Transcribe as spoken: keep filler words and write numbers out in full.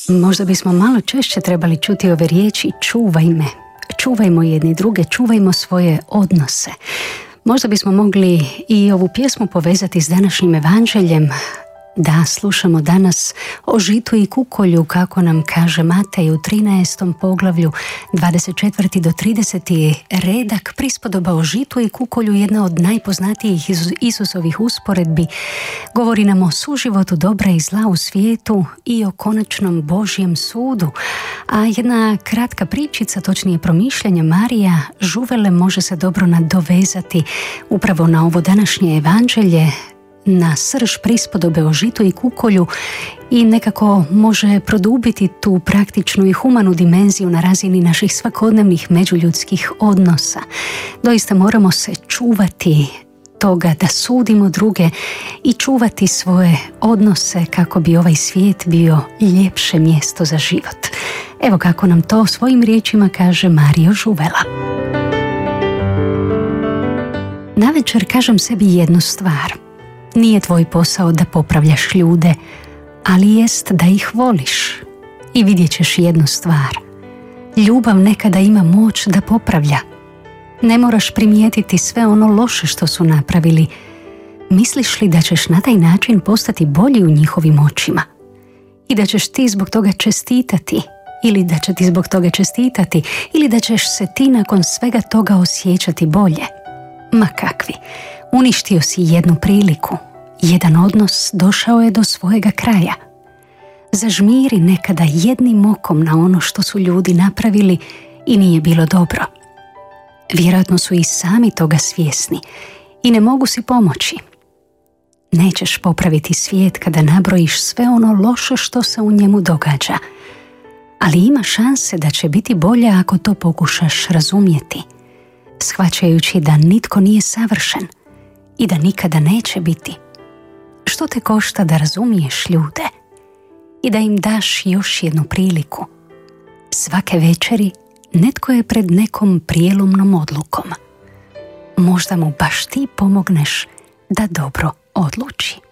Možda bismo malo češće trebali čuti ove riječi čuvaj me. Čuvajmo jedni druge, čuvajmo svoje odnose. Možda bismo mogli i ovu pjesmu povezati s današnjim evanđeljem. Da, slušamo danas o žitu i kukolju, kako nam kaže Matej u trinaestom poglavlju, dvadeset četvrti do trideseti redak. Prispodoba o žitu i kukolju, jedna od najpoznatijih Isusovih usporedbi, govori nam o suživotu dobra i zla u svijetu i o konačnom Božjem sudu. A jedna kratka pričica, točnije promišljanje Marija Žuvele, može se dobro nadovezati upravo na ovo današnje evanđelje, na srž prispodobe o žitu i kukolju, i nekako može produbiti tu praktičnu i humanu dimenziju na razini naših svakodnevnih međuljudskih odnosa. Doista moramo se čuvati toga da sudimo druge i čuvati svoje odnose kako bi ovaj svijet bio ljepše mjesto za život. Evo kako nam to svojim riječima kaže Marija Žuvela. Navečer kažem sebi jednu stvar. Nije tvoj posao da popravljaš ljude, ali jest da ih voliš. I vidjet ćeš jednu stvar. Ljubav nekada ima moć da popravlja. Ne moraš primijetiti sve ono loše što su napravili. Misliš li da ćeš na taj način postati bolji u njihovim očima? I da ćeš ti zbog toga čestitati? Ili da će ti zbog toga čestitati? Ili da ćeš se ti nakon svega toga osjećati bolje? Ma kakvi, uništio si jednu priliku. Jedan odnos došao je do svojega kraja. Zažmiri nekada jednim okom na ono što su ljudi napravili i nije bilo dobro. Vjerojatno su i sami toga svjesni i ne mogu si pomoći. Nećeš popraviti svijet kada nabrojiš sve ono loše što se u njemu događa, ali ima šanse da će biti bolje ako to pokušaš razumjeti, shvaćajući da nitko nije savršen i da nikada neće biti. Što te košta da razumiješ ljude i da im daš još jednu priliku? Svake večeri netko je pred nekom prijelomnom odlukom. Možda mu baš ti pomogneš da dobro odluči.